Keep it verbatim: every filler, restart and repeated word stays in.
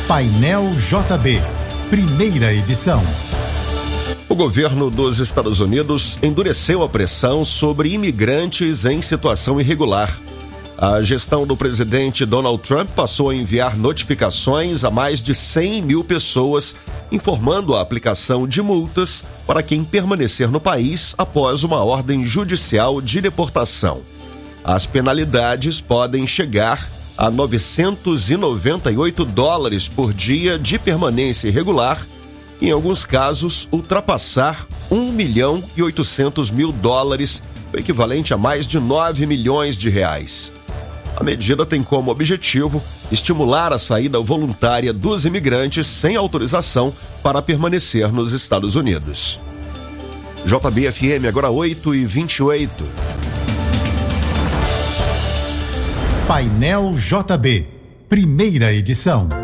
Painel J B, primeira edição. O governo dos Estados Unidos endureceu a pressão sobre imigrantes em situação irregular. A gestão do presidente Donald Trump passou a enviar notificações a mais de cem mil pessoas, informando a aplicação de multas para quem permanecer no país após uma ordem judicial de deportação. As penalidades podem chegar a novecentos e noventa e oito dólares por dia de permanência irregular, em alguns casos ultrapassar um milhão e oitocentos mil dólares, o equivalente a mais de nove milhões de reais. A medida tem como objetivo estimular a saída voluntária dos imigrantes sem autorização para permanecer nos Estados Unidos. J B F M, agora oito e vinte e oito. Painel J B, primeira edição.